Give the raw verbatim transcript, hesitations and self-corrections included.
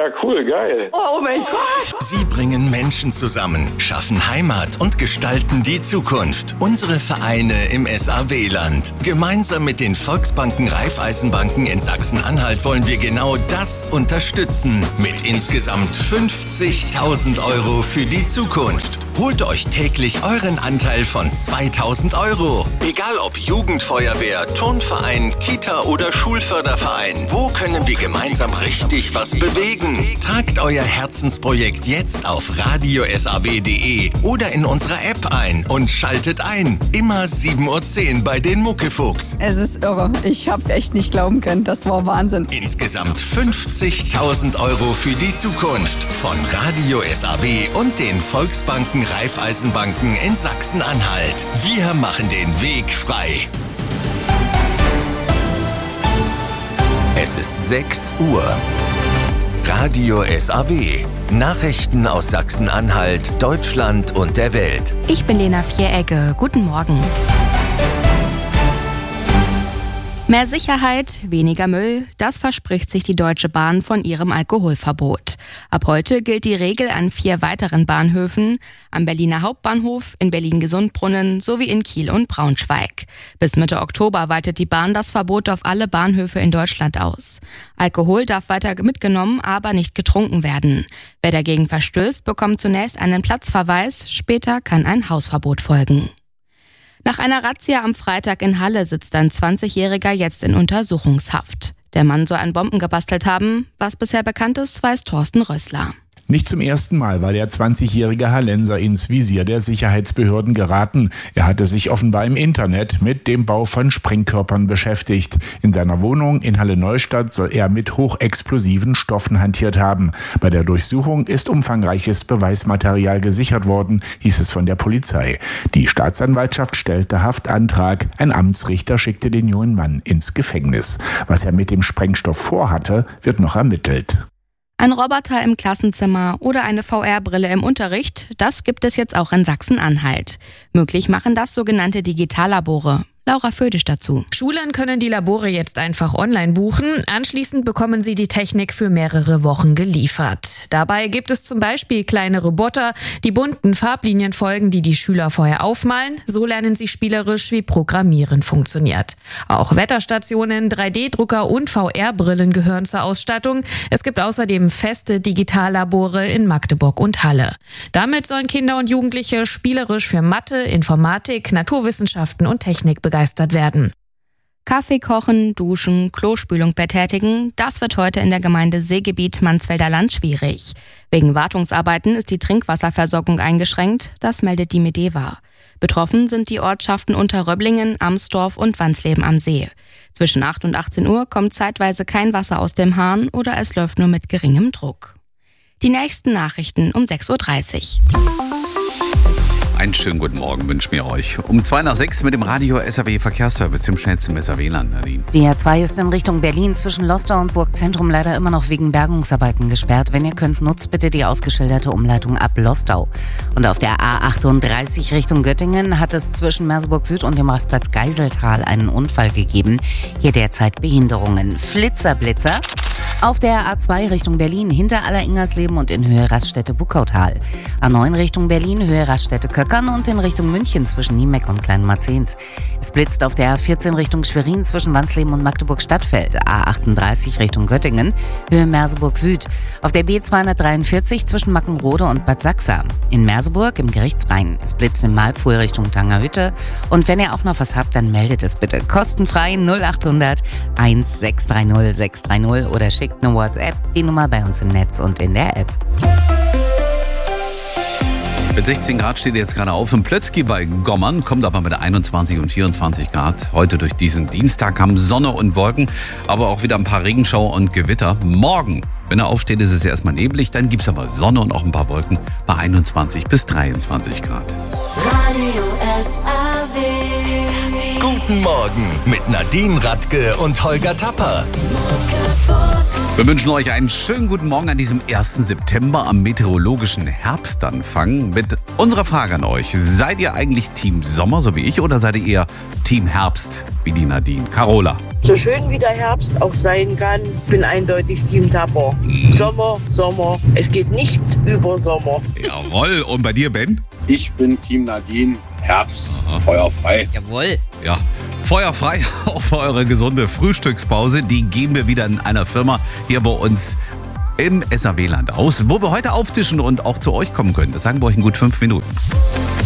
Ja, cool, geil. Oh mein Gott. Sie bringen Menschen zusammen, schaffen Heimat und gestalten die Zukunft. Unsere Vereine im S A W-Land. Gemeinsam mit den Volksbanken Raiffeisenbanken in Sachsen-Anhalt wollen wir genau das unterstützen. Mit insgesamt fünfzigtausend Euro für die Zukunft. Holt euch täglich euren Anteil von zweitausend Euro. Egal ob Jugendfeuerwehr, Turnverein, Kita oder Schulförderverein. Wo können wir gemeinsam richtig was bewegen? Tragt euer Herzensprojekt jetzt auf radio s a w punkt d e oder in unserer App ein und schaltet ein. Immer sieben Uhr zehn bei den Muckefuchs. Es ist irre. Ich hab's echt nicht glauben können. Das war Wahnsinn. Insgesamt fünfzigtausend Euro für die Zukunft von Radio S A W und den Volksbanken Raiffeisenbanken in Sachsen-Anhalt. Wir machen den Weg frei. Es ist sechs Uhr. Radio S A W. Nachrichten aus Sachsen-Anhalt, Deutschland und der Welt. Ich bin Lena Vieregge. Guten Morgen. Mehr Sicherheit, weniger Müll, das verspricht sich die Deutsche Bahn von ihrem Alkoholverbot. Ab heute gilt die Regel an vier weiteren Bahnhöfen, am Berliner Hauptbahnhof, in Berlin-Gesundbrunnen sowie in Kiel und Braunschweig. Bis Mitte Oktober weitet die Bahn das Verbot auf alle Bahnhöfe in Deutschland aus. Alkohol darf weiter mitgenommen, aber nicht getrunken werden. Wer dagegen verstößt, bekommt zunächst einen Platzverweis, später kann ein Hausverbot folgen. Nach einer Razzia am Freitag in Halle sitzt ein zwanzigjähriger jetzt in Untersuchungshaft. Der Mann soll an Bomben gebastelt haben. Was bisher bekannt ist, weiß Thorsten Rössler. Nicht zum ersten Mal war der zwanzigjährige Hallenser ins Visier der Sicherheitsbehörden geraten. Er hatte sich offenbar im Internet mit dem Bau von Sprengkörpern beschäftigt. In seiner Wohnung in Halle-Neustadt soll er mit hochexplosiven Stoffen hantiert haben. Bei der Durchsuchung ist umfangreiches Beweismaterial gesichert worden, hieß es von der Polizei. Die Staatsanwaltschaft stellte Haftantrag. Ein Amtsrichter schickte den jungen Mann ins Gefängnis. Was er mit dem Sprengstoff vorhatte, wird noch ermittelt. Ein Roboter im Klassenzimmer oder eine V R-Brille im Unterricht, das gibt es jetzt auch in Sachsen-Anhalt. Möglich machen das sogenannte Digitallabore. Laura Födisch dazu. Schulen können die Labore jetzt einfach online buchen. Anschließend bekommen sie die Technik für mehrere Wochen geliefert. Dabei gibt es zum Beispiel kleine Roboter, die bunten Farblinien folgen, die die Schüler vorher aufmalen. So lernen sie spielerisch, wie Programmieren funktioniert. Auch Wetterstationen, drei D Drucker und V R-Brillen gehören zur Ausstattung. Es gibt außerdem feste Digitallabore in Magdeburg und Halle. Damit sollen Kinder und Jugendliche spielerisch für Mathe, Informatik, Naturwissenschaften und Technik begeistert werden. Kaffee kochen, duschen, Klospülung betätigen, das wird heute in der Gemeinde Seegebiet Mansfelder Land schwierig. Wegen Wartungsarbeiten ist die Trinkwasserversorgung eingeschränkt, das meldet die Medeva. Betroffen sind die Ortschaften Unterröblingen, Amsdorf und Wansleben am See. Zwischen acht und achtzehn Uhr kommt zeitweise kein Wasser aus dem Hahn oder es läuft nur mit geringem Druck. Die nächsten Nachrichten um sechs Uhr dreißig. Einen schönen guten Morgen wünschen wir euch. Um zwei nach sechs mit dem Radio S A W Verkehrsservice, dem schnellsten S A W-Land, Nadine. Die A zwei ist in Richtung Berlin zwischen Lostar und Burgzentrum leider immer noch wegen Bergungsarbeiten gesperrt. Wenn ihr könnt, nutzt bitte die ausgeschilderte Umleitung ab Lostau. Und auf der A achtunddreißig Richtung Göttingen hat es zwischen Merseburg Süd und dem Rastplatz Geiseltal einen Unfall gegeben. Hier derzeit Behinderungen. Flitzer, Blitzer. Auf der A zwei Richtung Berlin hinter Alleringersleben und in Höhe Raststätte Buckautal. A neun Richtung Berlin, Höhe Raststätte Köckern und in Richtung München zwischen Niemeck und Kleinmarzens. Es blitzt auf der A vierzehn Richtung Schwerin zwischen Wansleben und Magdeburg-Stadtfeld. A achtunddreißig Richtung Göttingen, Höhe Merseburg Süd. Auf der B zweihundertdreiundvierzig zwischen Mackenrode und Bad Sachsa. In Merseburg im Gerichtsrhein. Es blitzt im Malpfuhl Richtung Tangerhütte. Und wenn ihr auch noch was habt, dann meldet es bitte kostenfrei null achthundert sechshundertsechzig sechshundertdreißig oder schickt eine WhatsApp, die Nummer bei uns im Netz und in der App. Mit sechzehn Grad steht jetzt gerade auf in Plötzky bei Gommern, kommt aber mit einundzwanzig und vierundzwanzig Grad. Heute durch diesen Dienstag haben Sonne und Wolken, aber auch wieder ein paar Regenschauer und Gewitter. Morgen, wenn er aufsteht, ist es ja erstmal neblig, dann gibt es aber Sonne und auch ein paar Wolken bei einundzwanzig bis dreiundzwanzig Grad. Radio S A W. Guten Morgen mit Nadine Radke und Holger Tapper. Mucke Wir wünschen euch einen schönen guten Morgen an diesem ersten September am meteorologischen Herbstanfang mit unserer Frage an euch. Seid ihr eigentlich Team Sommer, so wie ich, oder seid ihr eher Team Herbst, wie die Nadine? Carola. So schön wie der Herbst auch sein kann, bin eindeutig Team Tapper. Mhm. Sommer, Sommer. Es geht nichts über Sommer. Jawohl. Und bei dir, Ben? Ich bin Team Nadine. Herbst, Aha. feuerfrei. Jawohl. Ja, feuerfrei auch für eure gesunde Frühstückspause. Die geben wir wieder in einer Firma hier bei uns im S A W-Land aus, wo wir heute auftischen und auch zu euch kommen können. Das sagen wir euch in gut fünf Minuten.